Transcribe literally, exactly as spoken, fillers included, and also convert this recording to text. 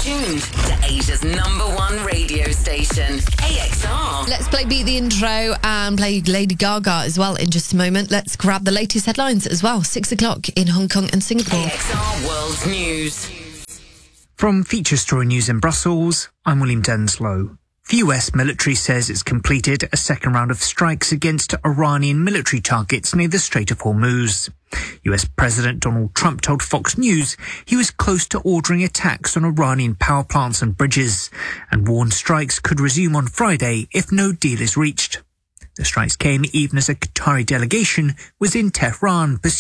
tuned to Asia's number one radio station, A X R. Let's play Beat the Intro and play Lady Gaga as well in just a moment. Let's grab the latest headlines as well. Six o'clock in Hong Kong and Singapore. A X R World News. From Feature Story News in Brussels, I'm William Denslow. The U S military says it's completed a second round of strikes against Iranian military targets near the Strait of Hormuz. U S President Donald Trump told Fox News he was close to ordering attacks on Iranian power plants and bridges, and warned strikes could resume on Friday if no deal is reached. The strikes came even as a Qatari delegation was in Tehran pursuing